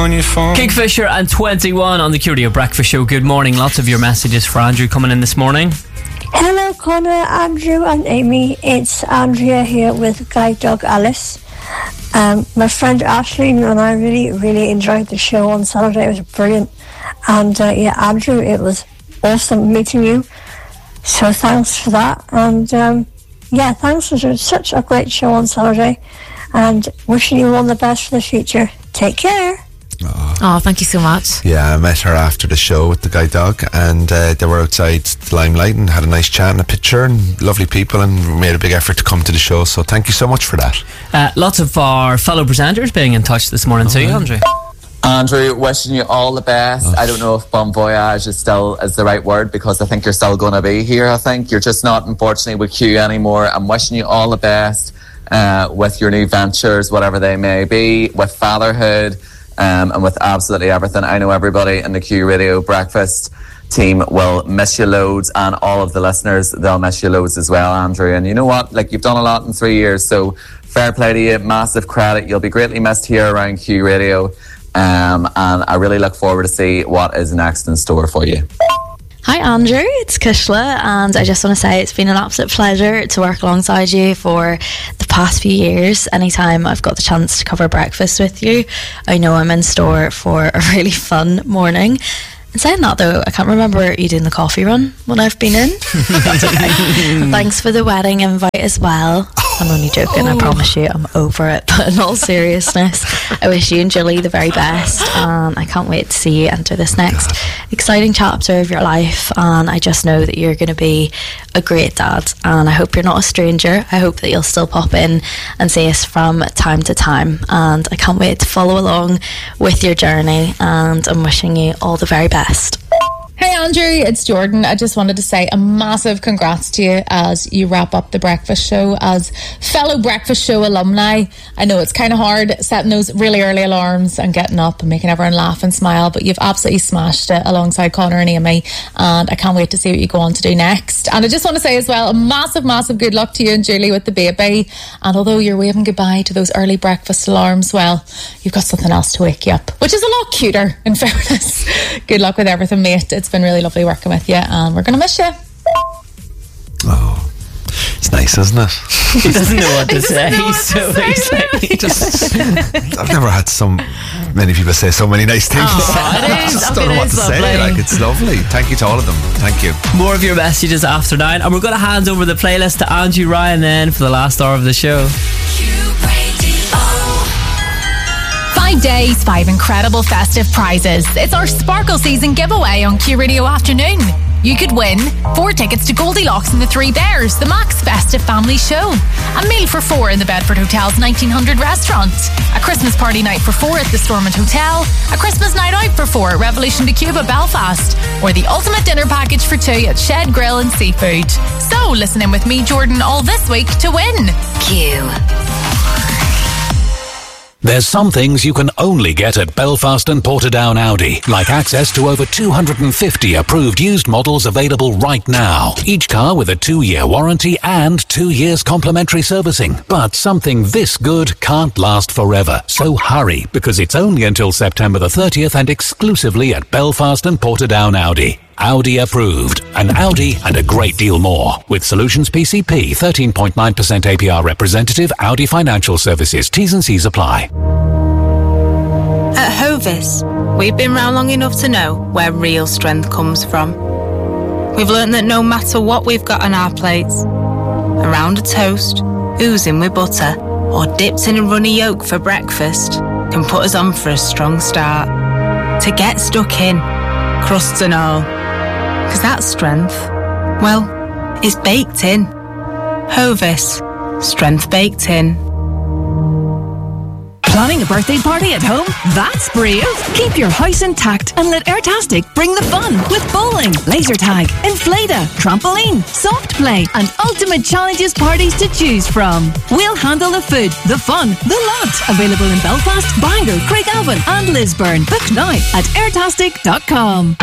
On your phone. Kingfisher and 21 on the Q Radio Breakfast Show. Good morning. Lots of your messages for Andrew coming in this morning. Hello, Connor, Andrew and Amy. It's Andrea here with Guide Dog Alice. My friend Ashley and I really enjoyed the show on Saturday. It was brilliant. And Andrew, it was awesome meeting you. So thanks for that. And thanks for doing such a great show on Saturday. And wishing you all the best for the future. Take care. Oh, thank you so much. Yeah, I met her after the show with the guide dog, and they were outside the Limelight and had a nice chat and a picture, and lovely people, and made a big effort to come to the show, so thank you so much for that. Lots of our fellow presenters being in touch this morning too, Andrew. Andrew, wishing you all the best. I don't know if bon voyage is the right word, because I think you're still going to be here. I think you're just not, unfortunately, with Q anymore. I'm wishing you all the best with your new ventures, whatever they may be, with fatherhood, and with absolutely everything. I know everybody in the Q Radio Breakfast team will miss you loads, and all of the listeners, they'll miss you loads as well, Andrew. And you know what? Like, you've done a lot in 3 years, so fair play to you, massive credit. You'll be greatly missed here around Q Radio, and I really look forward to see what is next in store for you. Hi Andrew, it's Kishla, and I just want to say it's been an absolute pleasure to work alongside you for the past few years. Anytime I've got the chance to cover breakfast with you, I know I'm in store for a really fun morning. And saying that though, I can't remember you doing the coffee run when I've been in. That's okay. Thanks for the wedding invite as well. I'm only joking, I promise you, I'm over it. But in all seriousness, I wish you and Julie the very best, and I can't wait to see you enter this next exciting chapter of your life. And I just know that you're going to be a great dad, and I hope you're not a stranger. I hope that you'll still pop in and see us from time to time, and I can't wait to follow along with your journey, and I'm wishing you all the very best. Hey Andrew, it's Jordan. I just wanted to say a massive congrats to you as you wrap up the breakfast show. As fellow breakfast show alumni, I know it's kind of hard setting those really early alarms and getting up and making everyone laugh and smile, but you've absolutely smashed it alongside Connor and Amy, and I can't wait to see what you go on to do next. And I just want to say as well, a massive good luck to you and Julie with the baby. And although you're waving goodbye to those early breakfast alarms, well, you've got something else to wake you up, which is a lot cuter, in fairness. Good luck with everything, mate. It's been really lovely working with you, and we're going to miss you. Oh, it's nice, isn't it? He doesn't know what to say. I've never had so many people say so many nice things. It is. I just don't know what to say. Like, it's lovely. Thank you to all of them. Thank you. More of your messages after 9, and we're going to hand over the playlist to Andrew Ryan then for the last hour of the show. 5 days, 5 incredible festive prizes. It's our Sparkle Season giveaway on Q Radio Afternoon. You could win 4 tickets to Goldilocks and the Three Bears, the Max Festive Family Show. A meal for 4 in the Bedford Hotel's 1900 restaurant. A Christmas party night for 4 at the Stormont Hotel. A Christmas night out for 4 at Revolution de Cuba Belfast. Or the ultimate dinner package for 2 at Shed Grill and Seafood. So listen in with me, Jordan, all this week to win. Q. There's some things you can only get at Belfast and Portadown Audi, like access to over 250 approved used models available right now. Each car with a 2-year warranty and 2 years complimentary servicing. But something this good can't last forever. So hurry, because it's only until September the 30th and exclusively at Belfast and Portadown Audi. Audi approved. An Audi and a great deal more. With Solutions PCP, 13.9% APR representative, Audi Financial Services. T's and C's apply. At Hovis, we've been round long enough to know where real strength comes from. We've learnt that no matter what we've got on our plates, a round of toast, oozing with butter, or dipped in a runny yolk for breakfast can put us on for a strong start. To get stuck in, crusts and all. Because that strength, well, is baked in. Hovis, strength baked in. Planning a birthday party at home? That's brave. Keep your house intact and let Airtastic bring the fun with bowling, laser tag, inflata, trampoline, soft play, and ultimate challenges parties to choose from. We'll handle the food, the fun, the lot. Available in Belfast, Bangor, Craigavon, and Lisburn. Book now at airtastic.com.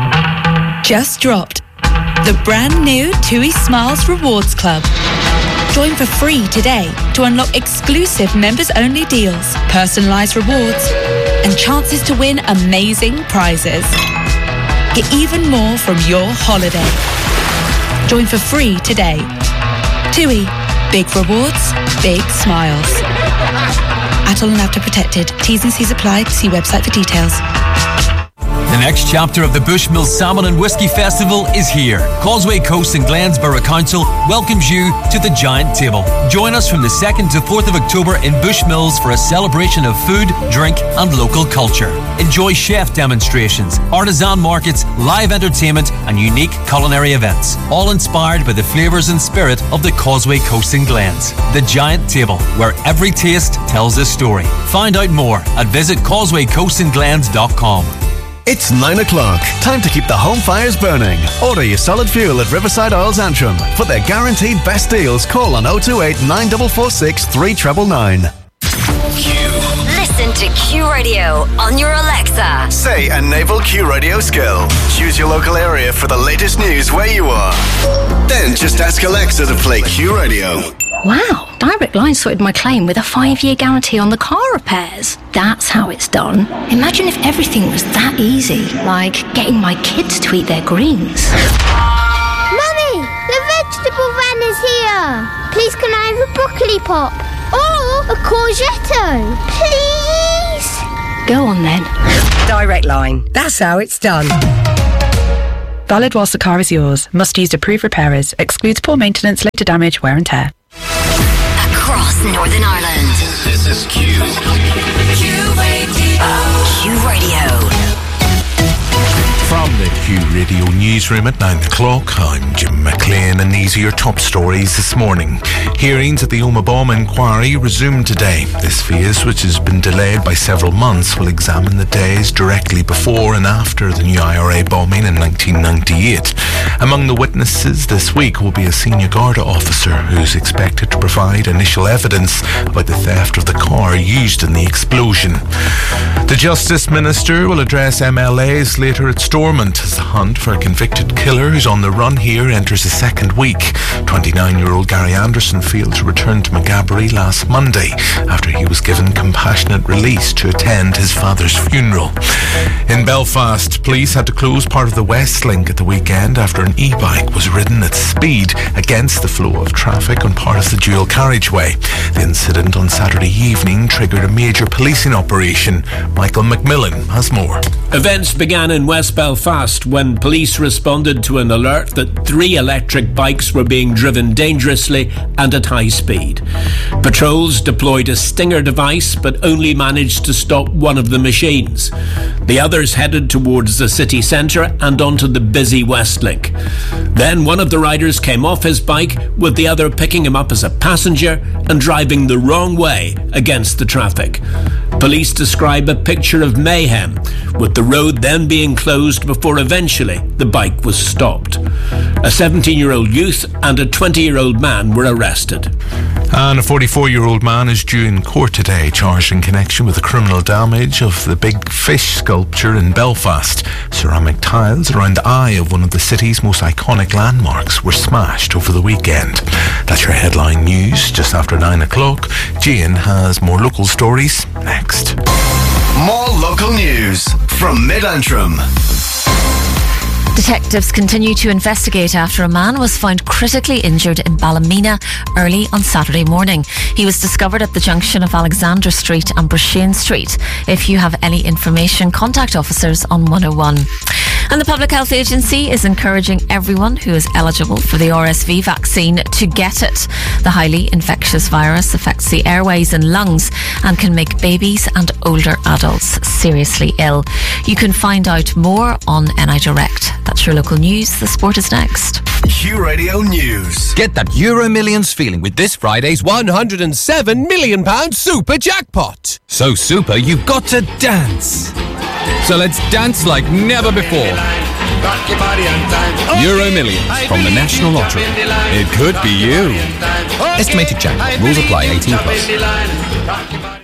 Just dropped the brand new TUI Smiles Rewards Club. Join for free today to unlock exclusive members-only deals, personalised rewards, and chances to win amazing prizes. Get even more from your holiday. Join for free today. TUI. Big rewards, big smiles. Atoll and After Protected. T's and C's apply. See website for details. The next chapter of the Bushmill Salmon and Whisky Festival is here. Causeway Coast and Glens Borough Council welcomes you to the Giant Table. Join us from the 2nd to 4th of October in Bushmills for a celebration of food, drink and local culture. Enjoy chef demonstrations, artisan markets, live entertainment and unique culinary events. All inspired by the flavours and spirit of the Causeway Coast and Glens. The Giant Table, where every taste tells a story. Find out more at visitcausewaycoastandglens.com. It's 9 o'clock. Time to keep the home fires burning. Order your solid fuel at Riverside Oils Antrim. For their guaranteed best deals, call on 028 9446 3999. Listen to Q Radio on your Alexa. Say a naval Q Radio skill. Choose your local area for the latest news where you are. Then just ask Alexa to play Q Radio. Wow, Direct Line sorted my claim with a 5-year guarantee on the car repairs. That's how it's done. Imagine if everything was that easy, like getting my kids to eat their greens. Mummy, the vegetable van is here. Please can I have a broccoli pop? Or a courgette? Please? Go on then. Direct Line. That's how it's done. Valid whilst the car is yours. Must use approved repairers. Excludes poor maintenance, later damage, wear and tear. Across Northern Ireland. This is Q. Q Radio. Q Radio. From the Q Radio newsroom at 9 o'clock, I'm Jim McLean and these are your top stories this morning. Hearings at the Omagh bomb inquiry resumed today. This phase, which has been delayed by several months, will examine the days directly before and after the new IRA bombing in 1998. Among the witnesses this week will be a senior Garda officer who's expected to provide initial evidence about the theft of the car used in the explosion. The Justice Minister will address MLAs later at Stormont as the hunt for a convicted killer who's on the run here enters its second week. 29-year-old Gary Anderson failed to return to Maghaberry last Monday after he was given compassionate release to attend his father's funeral. In Belfast, police had to close part of the West Link at the weekend after an e-bike was ridden at speed against the flow of traffic on part of the dual carriageway. The incident on Saturday evening triggered a major policing operation. Michael McMillan has more. Events began in West Belfast when police responded to an alert that 3 electric bikes were being driven dangerously and at high speed. Patrols deployed a Stinger device but only managed to stop one of the machines. The others headed towards the city centre and onto the busy West Link. Then one of the riders came off his bike, with the other picking him up as a passenger and driving the wrong way against the traffic. Police describe a picture of mayhem, with the road then being closed before eventually the bike was stopped. A 17-year-old youth and a 20-year-old man were arrested. And a 44-year-old man is due in court today, charged in connection with the criminal damage of the Big Fish sculpture in Belfast. Ceramic tiles around the eye of one of the city's most iconic landmarks were smashed over the weekend. That's your headline news just after 9 o'clock. Jane has more local stories next. More local news from Mid-Antrim. Detectives continue to investigate after a man was found critically injured in Ballymena early on Saturday morning. He was discovered at the junction of Alexander Street and Brashane Street. If you have any information, contact officers on 101. And the Public Health Agency is encouraging everyone who is eligible for the RSV vaccine to get it. The highly infectious virus affects the airways and lungs and can make babies and older adults seriously ill. You can find out more on NI Direct. That's your local news. The sport is next. Q Radio News. Get that Euro Millions feeling with this Friday's £107 million super jackpot. So super, you've got to dance. So let's dance like never before. Euro Millions from the National Lottery. It could be you. Estimated jackpot. Rules apply. 18+.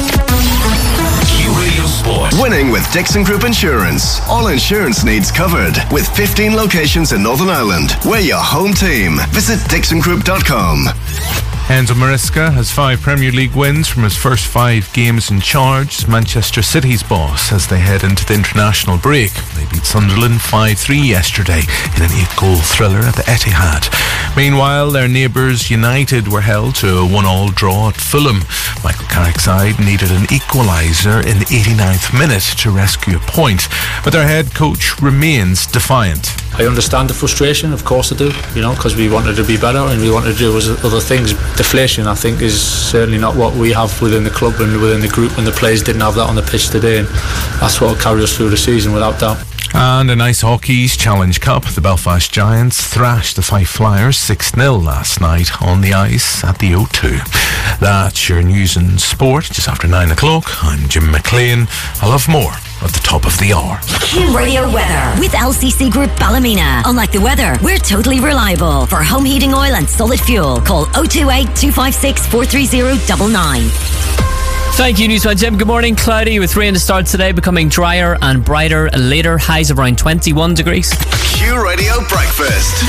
Winning with Dixon Group Insurance. All insurance needs covered. With 15 locations in Northern Ireland. We're your home team. Visit dixongroup.com. Enzo Maresca has 5 Premier League wins from his first 5 games in charge as Manchester City's boss as they head into the international break. They beat Sunderland 5-3 yesterday in an 8-goal thriller at the Etihad. Meanwhile, their neighbours United were held to a 1-1 draw at Fulham. Michael Carrick's side needed an equaliser in the 89th minute to rescue a point, but their head coach remains defiant. I understand the frustration, of course I do, because we wanted to be better and we wanted to do other things. Deflation, I think, is certainly not what we have within the club and within the group, and the players didn't have that on the pitch today, and that's what will carry us through the season without doubt. And in Ice Hockey's Challenge Cup, the Belfast Giants thrashed the Fife Flyers 6-0 last night on the ice at the O2. That's your news and sport just after 9 o'clock. I'm Jim McLean. I'll have more at the top of the hour. Q Radio weather with LCC Group Ballymena. Unlike the weather, we're totally reliable. For home heating oil and solid fuel, call 028 256 430 99. Thank you, Newsman Jim. Good morning. Cloudy with rain to start today, becoming drier and brighter later. Highs of around 21 degrees. Q Radio Breakfast.